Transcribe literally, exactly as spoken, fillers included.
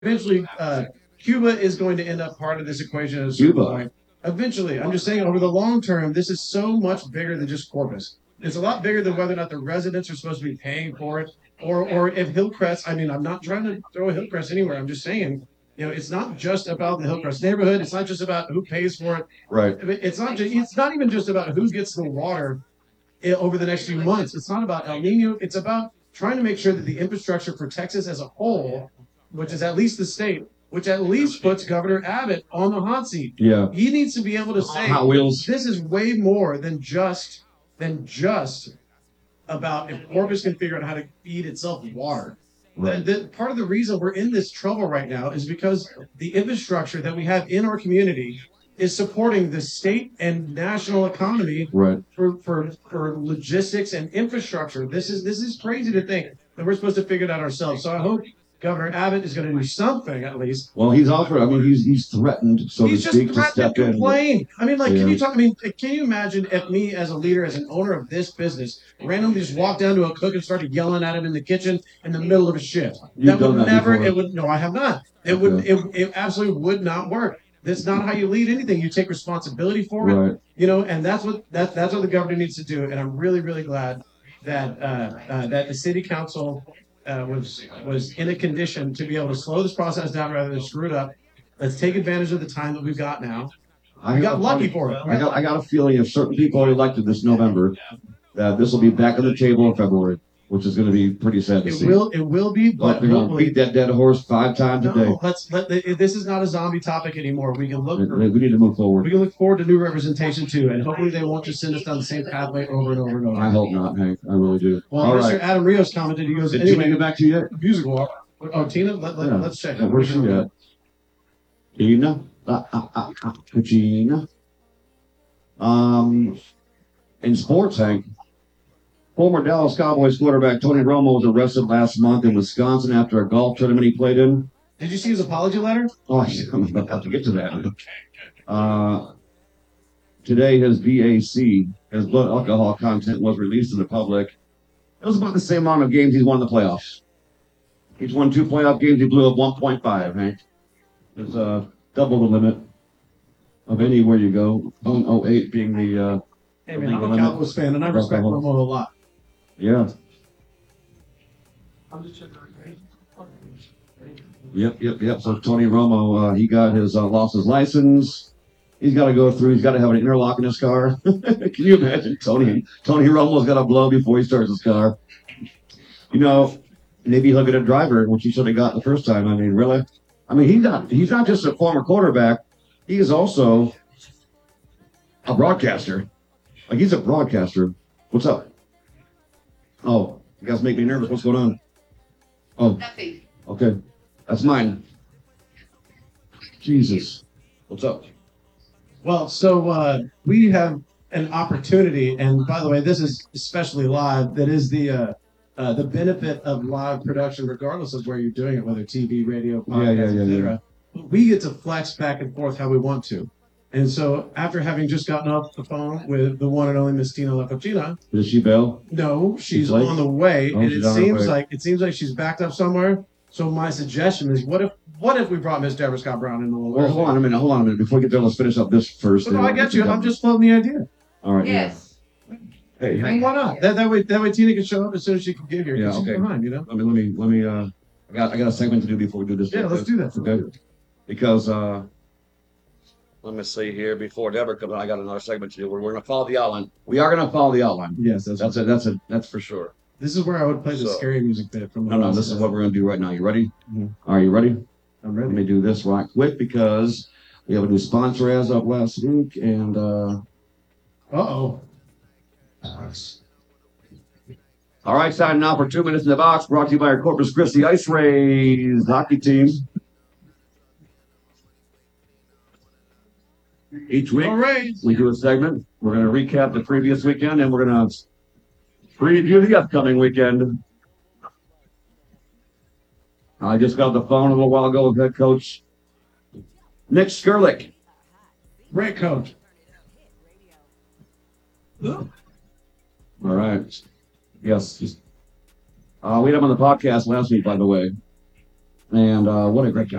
eventually, uh, Cuba is going to end up part of this equation at a certain Cuba. point. Eventually, I'm just saying, over the long term, this is so much bigger than just Corpus. It's a lot bigger than whether or not the residents are supposed to be paying for it, or or if Hillcrest. I mean, I'm not trying to throw Hillcrest anywhere. I'm just saying, you know, it's not just about the Hillcrest neighborhood. It's not just about who pays for it. Right. It's not. Just, it's not even just about who gets the water i- over the next few months. It's not about El Nino. It's about trying to make sure that the infrastructure for Texas as a whole, which is at least the state, which at least puts Governor Abbott on the hot seat. Yeah. He needs to be able to say, Hot Wheels. this is way more than just than just about if Corpus can figure out how to feed itself water. Right. The, the, part of the reason we're in this trouble right now is because the infrastructure that we have in our community is supporting the state and national economy Right. for, for, for logistics and infrastructure. This is this is crazy to think that we're supposed to figure it out ourselves. So I hope Governor Abbott is going to do something at least. Well, he's offered. I mean, he's he's threatened, so He's to just speak, to threatened step to in. complain. I mean, like, Yeah. can you talk? I mean, can you imagine if me, as a leader, as an owner of this business, randomly just walked down to a cook and started yelling at him in the kitchen in the middle of a shift? You've that done would that never. before. It would. No, I have not. It Okay. would. It, it absolutely would not work. That's not how you lead anything. You take responsibility for it. Right. You know, and that's what that that's what the governor needs to do. And I'm really, really glad that uh, uh, that the city council uh, was was in a condition to be able to slow this process down rather than screw it up. Let's take advantage of the time that we've got now. I We got got lucky for it. I got I got a feeling if certain people are elected this November, that this will be back on the table in February, which is going to be pretty sad to It see. will. It will be. But But they're going to hopefully, beat that dead horse five times a day. no. Let's let. This is not a zombie topic anymore. We can look. We we need to move We forward. can look forward to new representation too, and hopefully they won't just send us down the same pathway over and over and over. I hope not, Hank. I really do. Well, All Mister right. Adam Rios commented. He goes, Did Tina anyway, get back to you yet? musical. Oh, Tina, let, let, Yeah. let's check. Yeah, where's she at? Tina? Uh, uh, uh, uh, Tina? Um, in sports, Hank, former Dallas Cowboys quarterback Tony Romo was arrested last month in Wisconsin after a golf tournament he played in. Did you see his apology letter? Oh, I'm about to get to that. Uh, today, his B A C, his blood alcohol content, was released to the public. It was about the same amount of games he's won in the playoffs. He's won two playoff games. He blew up one point five, Hank. It's uh, double the limit of anywhere you go. one oh eight being the, uh, Hey man, I'm a Cowboys fan, and I respect Romo a lot. yeah. Yep, yep, yep. So Tony Romo, uh, he got his uh, lost his license. He's got to go through. He's got to have an interlock in his car. Can you imagine Tony? Tony Romo's got to blow before he starts his car. You know, maybe he'll get a driver, which he should have got the first time. I mean, really? I mean, he's not. He's not just a former quarterback. He is also a broadcaster. Like he's a broadcaster. What's up? Oh, you guys make me nervous. What's going on? Oh, Nothing. okay. That's mine. Jesus. What's up? Well, so uh, we have an opportunity, and by the way, this is especially live. That is the uh, uh, the benefit of live production, regardless of where you're doing it, whether T V, radio, podcast, Yeah, yeah, yeah, et cetera. We get to flex back and forth how we want to. And so, after having just gotten off the phone with the one and only Miss Tina LaFocina, Did she bail? no, she's She's late? on the way, Oh, and it she's on her seems way. like it seems like she's backed up somewhere. So my suggestion is, what if what if we brought Miss Deborah Scott Brown in a little Well, hold on a minute. Hold on a minute. Before we get there, let's finish up this first. But no, I get you. I'm just floating the idea. All right. Yes. Yeah. Hey, I hey. mean, why not? That, that way, that way, Tina can show up as soon as she can get here. 'Cause Yeah, she's okay. behind, you know. Let me. Let me. Let me. Uh, I got. I got a segment to do before we do this. Yeah, let's do that. Okay. Because uh, let me see here. Before Deborah comes, on, I got another segment to do. We're, we're going to follow the outline. We are going to follow the outline. Yes, that's That's it. That's it. That's for sure. This is where I would play the So- scary music bit from. No, no. This is what we're going to do right now. You ready? Mhm. Are you ready? I'm Let ready. me do this right quick because we have a new sponsor as of last week, and uh, Uh oh. all right, signing now for two minutes in the box. Brought to you by our Corpus Christi Ice Rays hockey team. Each week All right. we do a segment. We're going to recap the previous weekend, and we're going to preview the upcoming weekend. I just got the phone a little while ago with head coach Nick Skurlick. Great coach. All right. Yes. Uh, we had him on the podcast last week, by the way. And uh, what a great guy.